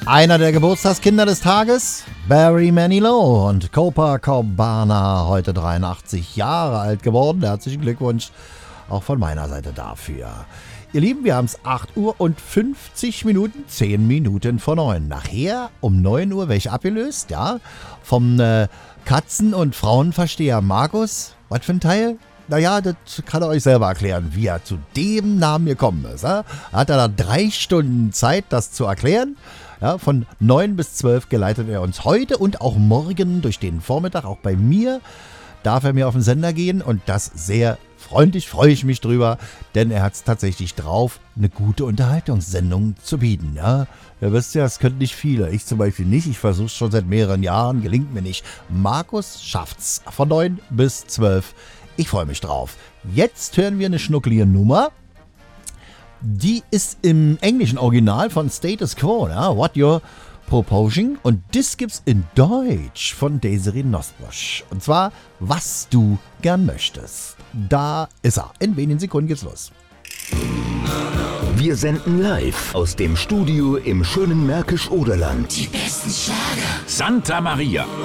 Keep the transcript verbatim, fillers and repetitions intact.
Einer der Geburtstagskinder des Tages, Barry Manilow und Copacabana, heute dreiundachtzig Jahre alt geworden. Herzlichen Glückwunsch auch von meiner Seite dafür. Ihr Lieben, wir haben es acht Uhr und fünfzig Minuten, zehn Minuten vor neun. Nachher um neun Uhr werde ich abgelöst, ja, vom äh, Katzen- und Frauenversteher Markus. Was für ein Teil? Naja, das kann er euch selber erklären, wie er zu dem Namen gekommen ist. Ja? Hat er da drei Stunden Zeit, das zu erklären. Ja, von neun bis zwölf geleitet er uns heute und auch morgen durch den Vormittag. Auch bei mir darf er mir auf den Sender gehen und das sehr freundlich, freue ich mich drüber, denn er hat es tatsächlich drauf, eine gute Unterhaltungssendung zu bieten. Ja? Ihr wisst ja, es können nicht viele. Ich zum Beispiel nicht. Ich versuche es schon seit mehreren Jahren, gelingt mir nicht. Markus schafft's von neun bis zwölf. Ich freue mich drauf. Jetzt hören wir eine schnucklige Nummer. Die ist im englischen Original von Status Quo, ja? What You're Proposing. Und das gibt's in Deutsch von Desiree Nosbusch. Und zwar, was du gern möchtest. Da ist er. In wenigen Sekunden geht's los. Wir senden live aus dem Studio im schönen Märkisch-Oderland. Die besten Schlager. Santa Maria.